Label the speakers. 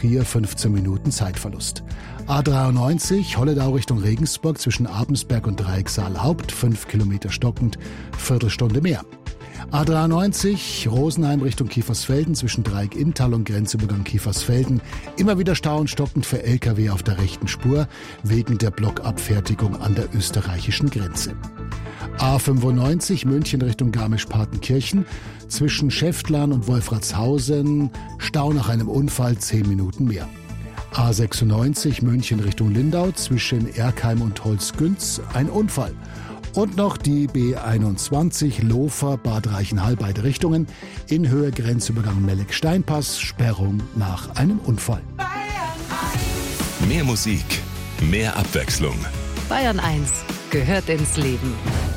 Speaker 1: hier 15 Minuten Zeitverlust. A93 Holledau Richtung Regensburg zwischen Abensberg und Dreiecksaal-Haupt, 5 Kilometer stockend, Viertelstunde mehr. A93 Rosenheim Richtung Kiefersfelden zwischen Dreieck-Inntal und Grenzübergang Kiefersfelden. Immer wieder Stau und stockend für Lkw auf der rechten Spur wegen der Blockabfertigung an der österreichischen Grenze. A95 München Richtung Garmisch-Partenkirchen zwischen Schäftlern und Wolfratshausen. Stau nach einem Unfall 10 Minuten mehr. A96 München Richtung Lindau zwischen Erkheim und Holzgünz. Ein Unfall. Und noch die B21 Lofer Bad Reichenhall, beide Richtungen. In Höhe Grenzübergang Melleck-Steinpass, Sperrung nach einem Unfall.
Speaker 2: Mehr Musik, mehr Abwechslung.
Speaker 3: Bayern 1 gehört ins Leben.